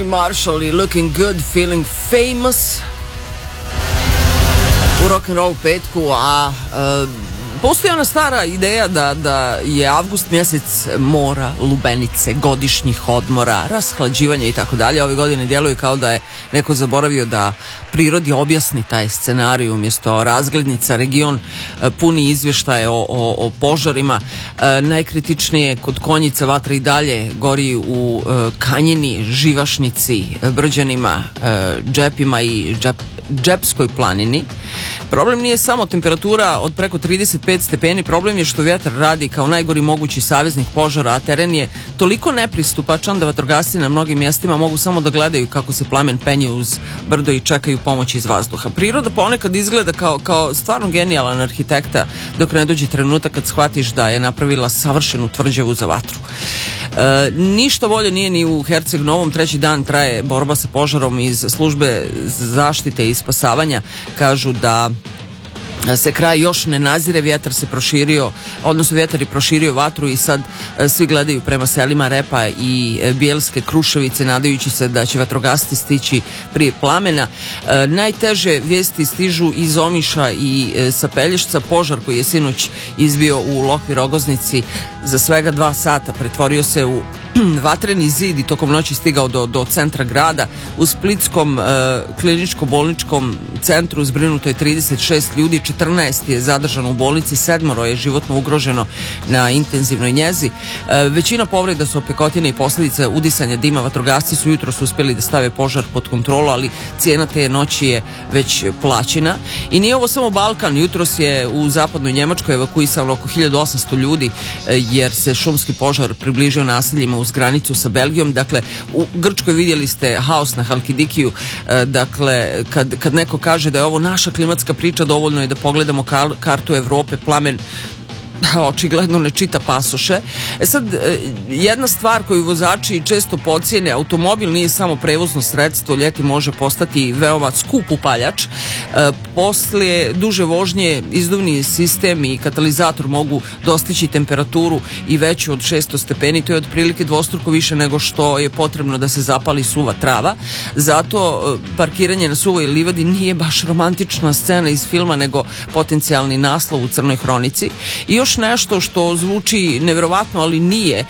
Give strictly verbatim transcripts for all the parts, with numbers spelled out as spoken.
Gary Marshall i Looking Good, Feeling Famous u rock'n'roll petku, a uh, postoji ona stara ideja da, da je avgust mjesec mora, lubenice, godišnjih odmora, rashlađivanja i tako dalje. Ove godine djeluje kao da je neko zaboravio da prirodi objasni taj scenarij, umjesto razglednica. Region puni izvještaje o, o, o požarima. E, najkritičnije kod Konjica, vatra i dalje gori u e, Kanjini, Živašnici, Brđanima, e, Džepima i Džep, Džepskoj planini. Problem nije samo temperatura od preko trideset pet stepeni, problem je što vjetar radi kao najgori mogući saveznik požara, a teren je toliko nepristupačan da vatrogasci na mnogim mjestima mogu samo da gledaju kako se plamen penje uz brdo i čekaju pomoć iz vazduha. Priroda ponekad izgleda kao, kao stvarno genijalan arhitekta dok ne dođe trenutak kad shvatiš da je napravila savršenu tvrđavu za vatru. E, ništa bolje nije ni u Herceg Novom. Treći dan traje borba sa požarom. Iz službe zaštite i spasavanja kažu da se kraj još ne nazire, vjetar se proširio, odnosno vjetar je proširio vatru i sad e, svi gledaju prema selima Repa i e, Bijelske Kruševice, nadajući se da će vatrogasci stići prije plamena. E, najteže vijesti stižu iz Omiša i e, sa Pelješca. Požar koji je sinoć izbio u Lokvi Rogoznici za svega dva sata pretvorio se u vatreni zid i tokom noći stigao do, do centra grada. U Splitskom e, kliničko-bolničkom centru zbrinuto je trideset šest ljudi, četrnaest je zadržano u bolnici, sedmoro je životno ugroženo na intenzivnoj njezi. E, većina povreda su opekotine i posljedice udisanja dima. Vatrogasci su jutros uspjeli da stave požar pod kontrolu, ali cijena te noći je već plaćena. I nije ovo samo Balkan. Jutros je u zapadnoj Njemačkoj evakuisano oko hiljadu osamsto ljudi e, jer se šumski požar približio naseljima uz granicu sa Belgijom. Dakle, u Grčkoj vidjeli ste haos na Halkidikiju. E, dakle, kad, kad neko kaže da je ovo naša klimatska priča, dovoljno je da pogledamo kar, kartu Evrope. Plamen očigledno ne čita pasoše. E sad, jedna stvar koju vozači često pocijene, automobil nije samo prevozno sredstvo, ljeti može postati veoma skup upaljač. E, poslije duže vožnje izduvni sistem i katalizator mogu dostići temperaturu i veću od šesto stepeni, to je otprilike dvostruko više nego što je potrebno da se zapali suva trava. Zato parkiranje na suvoj livadi nije baš romantična scena iz filma, nego potencijalni naslov u Crnoj hronici. I još nešto što zvuči nevjerovatno, ali nije.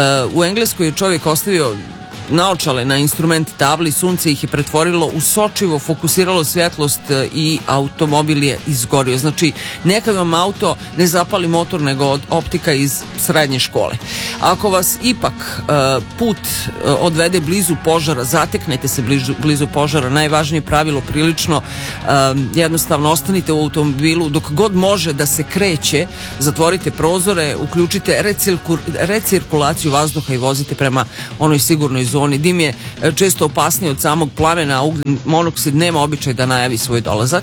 U Engleskoj je čovjek ostavio naočale na instrument tabli, sunce ih je pretvorilo u sočivo, fokusiralo svjetlost i automobil je izgorio. Znači, nekad vam auto ne zapali motor, nego optika iz srednje škole. Ako vas ipak uh, put uh, odvede blizu požara, zateknete se blizu, blizu požara, najvažnije pravilo prilično uh, jednostavno ostanite u automobilu dok god može da se kreće, zatvorite prozore, uključite recirku, recirkulaciju vazduha i vozite prema onoj sigurnoj zoni. Dim je često opasniji od samog plamena, a ugljen monoksid nema običaj da najavi svoj dolazak.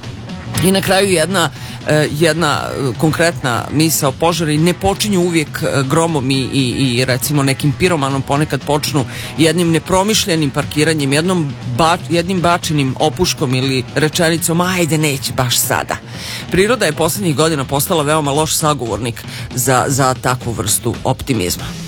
I na kraju jedna, jedna konkretna misao: požari ne počinju uvijek gromom i, i, i recimo nekim piromanom, ponekad počnu jednim nepromišljenim parkiranjem, jednom ba, jednim bačenim opuškom ili rečenicom ajde neće baš sada. Priroda je posljednjih godina postala veoma loš sagovornik za, za takvu vrstu optimizma.